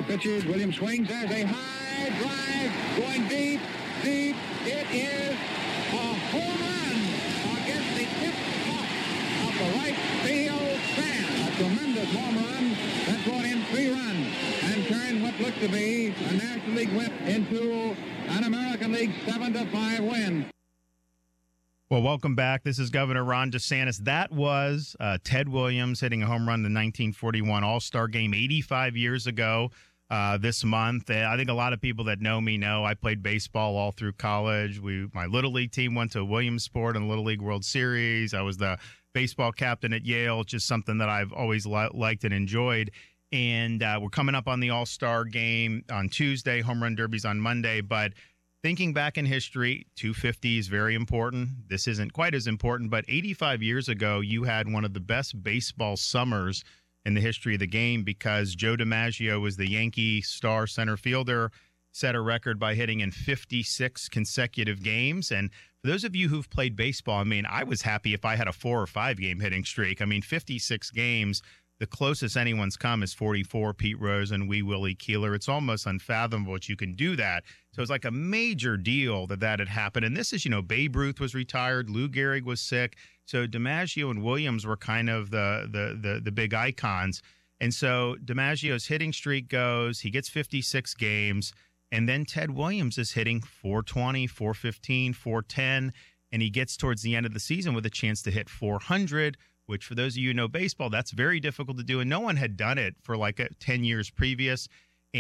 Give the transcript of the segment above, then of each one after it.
pitches. Williams swings. There's a high drive going deep. It is a home run against the tip top of the right field stand. A tremendous home run that brought in 3 runs and turned what looked to be a National League whip into an American League 7-5 win. Well, welcome back. This is Governor Ron DeSantis. That was Ted Williams hitting a home run in the 1941 All-Star Game 85 years ago this month. I think a lot of people that know me know I played baseball all through college. My Little League team went to Williamsport in the Little League World Series. I was the baseball captain at Yale, just something that I've always liked and enjoyed. And we're coming up on the All-Star Game on Tuesday, home run derbies on Monday. But thinking back in history, 250 is very important. This isn't quite as important, but 85 years ago, you had one of the best baseball summers in the history of the game because Joe DiMaggio was the Yankee star center fielder, set a record by hitting in 56 consecutive games. And for those of you who've played baseball, I mean, I was happy if I had a 4 or 5 game hitting streak. I mean, 56 games. The closest anyone's come is 44, Pete Rose and Wee Willie Keeler. It's almost unfathomable that you can do that. So it's like a major deal that had happened. And this is, Babe Ruth was retired. Lou Gehrig was sick. So DiMaggio and Williams were kind of the big icons. And so DiMaggio's hitting streak goes. He gets 56 games. And then Ted Williams is hitting 420, 415, 410. And he gets towards the end of the season with a chance to hit 400, which for those of you who know baseball, that's very difficult to do. And no one had done it for 10 years previous.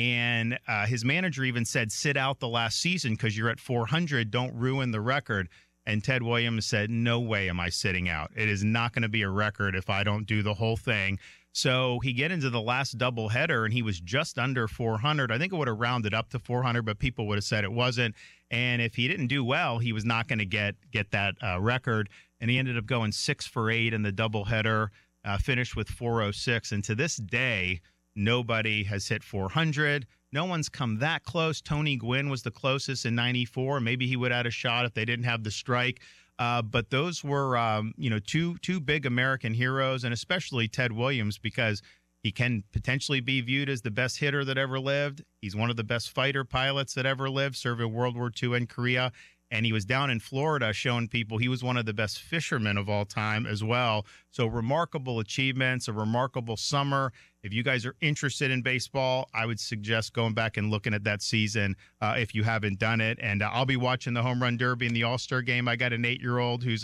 And his manager even said, sit out the last season because you're at 400. Don't ruin the record. And Ted Williams said, no way am I sitting out. It is not going to be a record if I don't do the whole thing. So he get into the last doubleheader, and he was just under 400. I think it would have rounded up to 400, but people would have said it wasn't. And if he didn't do well, he was not going to get that record. And he ended up going 6 for 8 in the doubleheader, finished with 406. And to this day, nobody has hit 400. No one's come that close. Tony Gwynn was the closest in 94. Maybe he would have had a shot if they didn't have the strike. But those were, two big American heroes, and especially Ted Williams, because he can potentially be viewed as the best hitter that ever lived. He's one of the best fighter pilots that ever lived, served in World War II and Korea. And he was down in Florida showing people he was one of the best fishermen of all time as well. So remarkable achievements, a remarkable summer. If you guys are interested in baseball, I would suggest going back and looking at that season if you haven't done it. And I'll be watching the Home Run Derby and the All-Star Game. I got an 8-year-old who's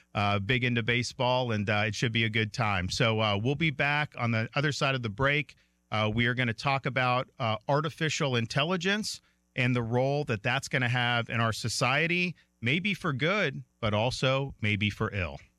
big into baseball, and it should be a good time. So we'll be back on the other side of the break. We are going to talk about artificial intelligence and the role that that's going to have in our society, maybe for good, but also maybe for ill.